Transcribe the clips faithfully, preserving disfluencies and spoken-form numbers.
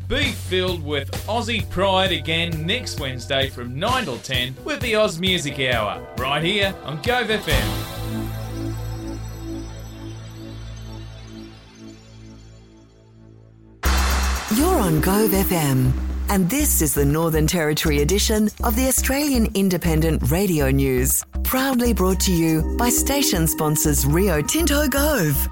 Be filled with Aussie pride again next Wednesday from nine till ten with the Oz Music Hour, right here on Gove F M. You're on Gove F M, and this is the Northern Territory edition of the Australian Independent Radio News, proudly brought to you by station sponsors Rio Tinto Gove.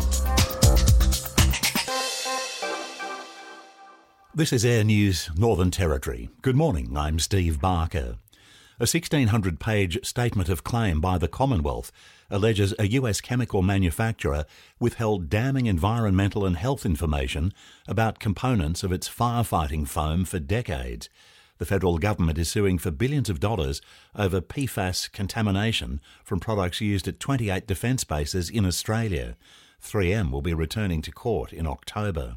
This is Air News Northern Territory. Good morning, I'm Steve Barker. A sixteen hundred page statement of claim by the Commonwealth alleges a U S chemical manufacturer withheld damning environmental and health information about components of its firefighting foam for decades. The federal government is suing for billions of dollars over P FAS contamination from products used at twenty-eight defence bases in Australia. three M will be returning to court in October.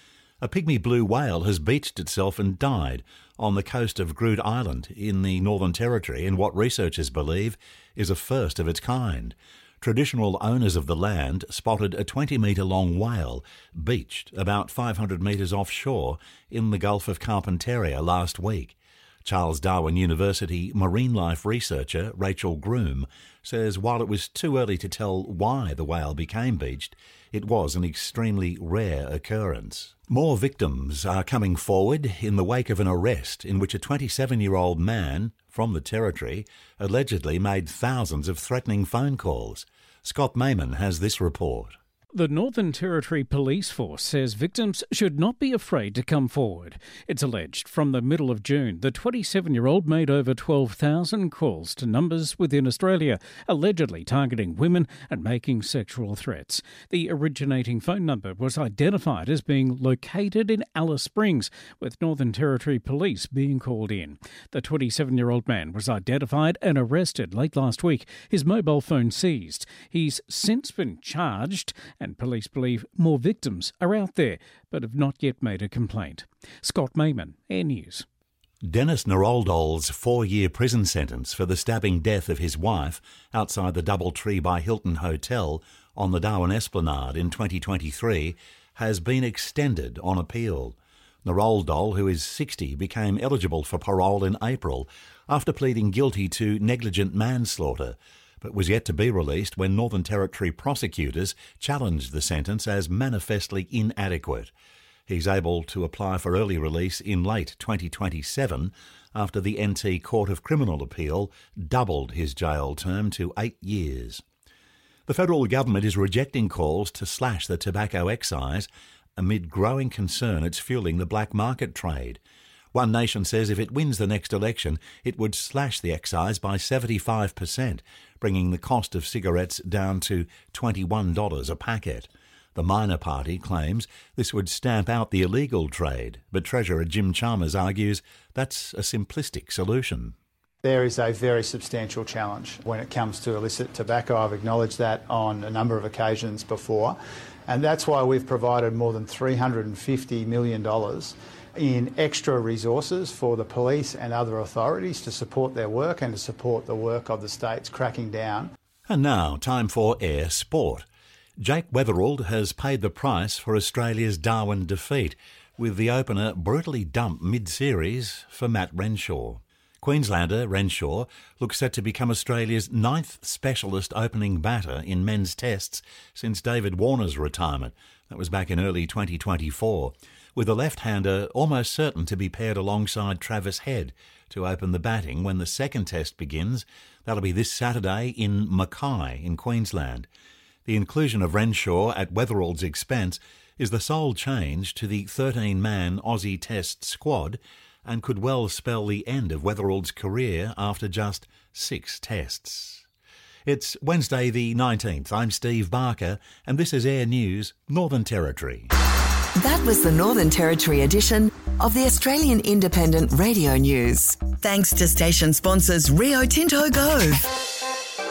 A pygmy blue whale has beached itself and died on the coast of Groote Island in the Northern Territory in what researchers believe is a first of its kind. Traditional owners of the land spotted a twenty metre long whale beached about five hundred metres offshore in the Gulf of Carpentaria last week. Charles Darwin University marine life researcher Rachel Groom says while it was too early to tell why the whale became beached, it was an extremely rare occurrence. More victims are coming forward in the wake of an arrest in which a twenty-seven-year-old man from the Territory allegedly made thousands of threatening phone calls. Scott Mayman has this report. The Northern Territory Police Force says victims should not be afraid to come forward. It's alleged from the middle of June, the twenty-seven-year-old made over twelve thousand calls to numbers within Australia, allegedly targeting women and making sexual threats. The originating phone number was identified as being located in Alice Springs, with Northern Territory Police being called in. The twenty-seven-year-old man was identified and arrested late last week, his mobile phone seized. He's since been charged, and police believe more victims are out there but have not yet made a complaint. Scott Mayman, Air News. Dennis Naroldol's four-year prison sentence for the stabbing death of his wife outside the Doubletree by Hilton Hotel on the Darwin Esplanade in twenty twenty-three has been extended on appeal. Naroldol, who is sixty, became eligible for parole in April after pleading guilty to negligent manslaughter, but was yet to be released when Northern Territory prosecutors challenged the sentence as manifestly inadequate. He's able to apply for early release in late twenty twenty-seven after the N T Court of Criminal Appeal doubled his jail term to eight years. The federal government is rejecting calls to slash the tobacco excise amid growing concern it's fueling the black market trade. One Nation says if it wins the next election, it would slash the excise by seventy-five percent, bringing the cost of cigarettes down to twenty-one dollars a packet. The Minor Party claims this would stamp out the illegal trade, but Treasurer Jim Chalmers argues that's a simplistic solution. There is a very substantial challenge when it comes to illicit tobacco. I've acknowledged that on a number of occasions before, and that's why we've provided more than three hundred fifty million dollars in extra resources for the police and other authorities to support their work and to support the work of the states cracking down. And now, time for Air Sport. Jake Weatherald has paid the price for Australia's Darwin defeat, with the opener brutally dumped mid-series for Matt Renshaw. Queenslander Renshaw looks set to become Australia's ninth specialist opening batter in men's tests since David Warner's retirement. That was back in early twenty twenty-four. With the left-hander almost certain to be paired alongside Travis Head to open the batting when the second test begins. That'll be this Saturday in Mackay in Queensland. The inclusion of Renshaw at Weatherald's expense is the sole change to the thirteen-man Aussie Test squad and could well spell the end of Weatherald's career after just six tests. It's Wednesday the nineteenth. I'm Steve Barker, and this is Air News Northern Territory. That was the Northern Territory edition of the Australian Independent Radio News. Thanks to station sponsors Rio Tinto Gove.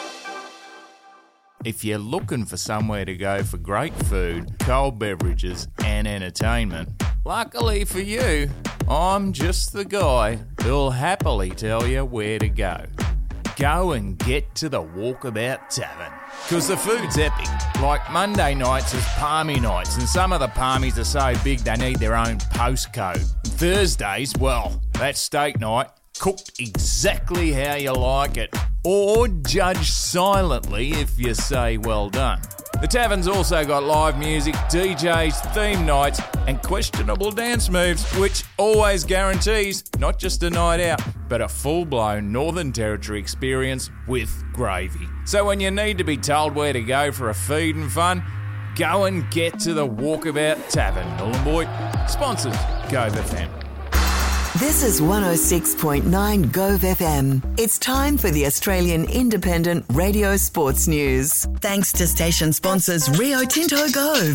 If you're looking for somewhere to go for great food, cold beverages and entertainment, luckily for you, I'm just the guy who'll happily tell you where to go. go and get to the Walkabout Tavern. Because the food's epic. Like Monday nights is palmy nights, and some of the palmies are so big they need their own postcode. Thursdays, well, that's steak night, cooked exactly how you like it, or judge silently if you say well done. The tavern's also got live music, D Js, theme nights, and questionable dance moves, which always guarantees not just a night out, but a full-blown Northern Territory experience with gravy. So when you need to be told where to go for a feed and fun, go and get to the Walkabout Tavern. Nhulunbuy, sponsors Gove F M. This is one oh six point nine Gove F M. It's time for the Australian Independent Radio Sports News. Thanks to station sponsors Rio Tinto Gove.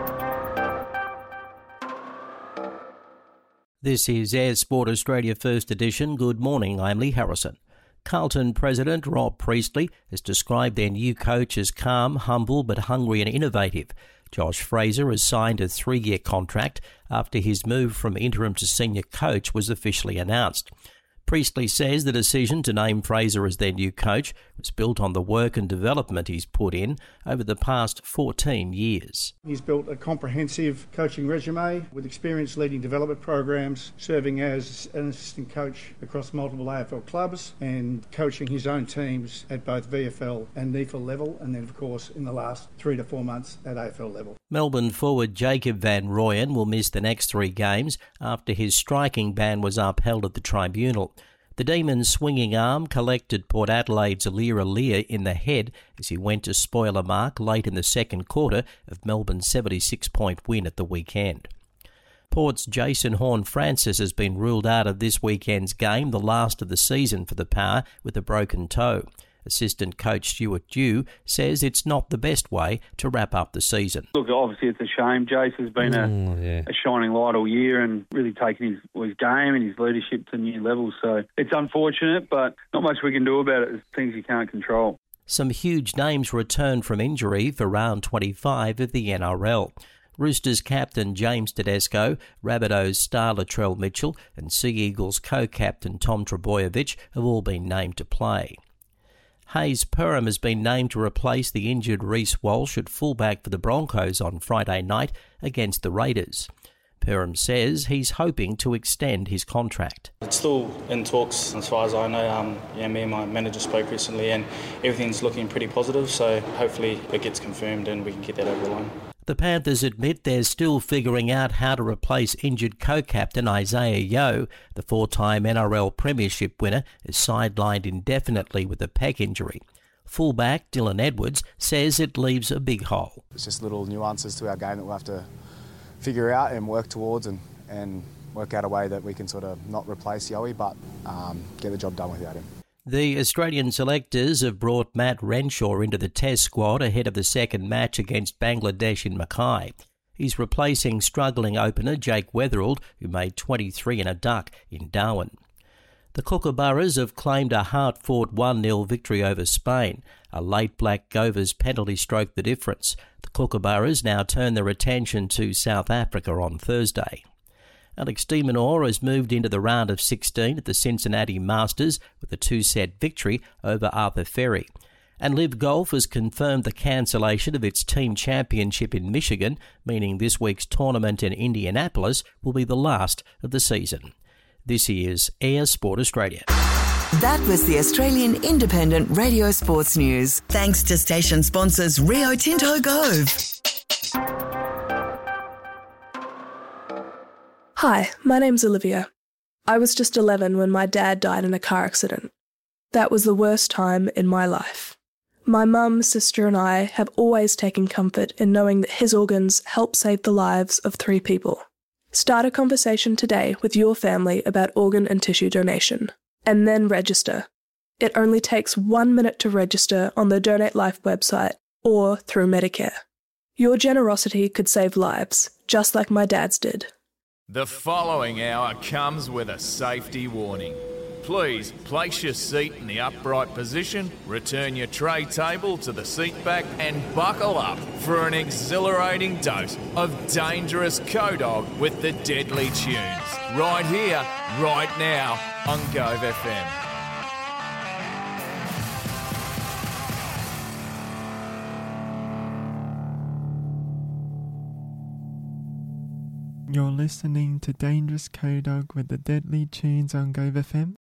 This is Air Sport Australia First Edition. Good morning, I'm Lee Harrison. Carlton President Rob Priestley has described their new coach as calm, humble but hungry and innovative. Josh Fraser has signed a three-year contract after his move from interim to senior coach was officially announced. Priestley says the decision to name Fraser as their new coach was built on the work and development he's put in over the past fourteen years. He's built a comprehensive coaching resume with experience leading development programs, serving as an assistant coach across multiple A F L clubs and coaching his own teams at both V F L and N E F L level, and then of course in the last three to four months at A F L level. Melbourne forward Jacob van Rooyen will miss the next three games after his striking ban was upheld at the tribunal. The Demons' swinging arm collected Port Adelaide's Alir Alir in the head as he went to spoil a mark late in the second quarter of Melbourne's seventy-six point win at the weekend. Port's Jason Horne-Francis has been ruled out of this weekend's game, the last of the season for the Power, with a broken toe. Assistant coach Stuart Dew says it's not the best way to wrap up the season. Look, obviously it's a shame. Jace has been a, mm, yeah. a shining light all year and really taken his, his game and his leadership to new levels. So it's unfortunate, but not much we can do about it. There's things you can't control. Some huge names returned from injury for round twenty-five of the N R L. Roosters captain James Tedesco, Rabbitohs star Latrell Mitchell and Sea Eagles co-captain Tom Trbojevic have all been named to play. Hayes Perham has been named to replace the injured Reece Walsh at fullback for the Broncos on Friday night against the Raiders. Perham says he's hoping to extend his contract. It's still in talks as far as I know. Um, yeah, me and my manager spoke recently and everything's looking pretty positive, so hopefully it gets confirmed and we can get that over the line. The Panthers admit they're still figuring out how to replace injured co-captain Isaiah Yeo. The four-time N R L Premiership winner is sidelined indefinitely with a pec injury. Fullback Dylan Edwards says it leaves a big hole. It's just little nuances to our game that we'll have to figure out and work towards and, and work out a way that we can sort of not replace Yoey but um, get the job done without him. The Australian selectors have brought Matt Renshaw into the Test squad ahead of the second match against Bangladesh in Mackay. He's replacing struggling opener Jake Weatherald, who made twenty-three and a duck in Darwin. The Kookaburras have claimed a hard-fought one nil victory over Spain. A late Black Govers penalty stroked the difference. The Kookaburras now turn their attention to South Africa on Thursday. Alex de Minaur has moved into the round of sixteen at the Cincinnati Masters with a two-set victory over Arthur Ferry. And Liv Golf has confirmed the cancellation of its team championship in Michigan, meaning this week's tournament in Indianapolis will be the last of the season. This is Air Sport Australia. That was the Australian Independent Radio Sports News. Thanks to station sponsors Rio Tinto Gove. Hi, my name's Olivia. I was just eleven when my dad died in a car accident. That was the worst time in my life. My mum, sister and I have always taken comfort in knowing that his organs help save the lives of three people. Start a conversation today with your family about organ and tissue donation, and then register. It only takes one minute to register on the Donate Life website or through Medicare. Your generosity could save lives, just like my dad's did. The following hour comes with a safety warning. Please place your seat in the upright position, return your tray table to the seat back and buckle up for an exhilarating dose of dangerous co-dog with the deadly tunes. Right here, right now on Gove F M. You're listening to Dangerous K-Dog with the Deadly Tunes on Gove F M.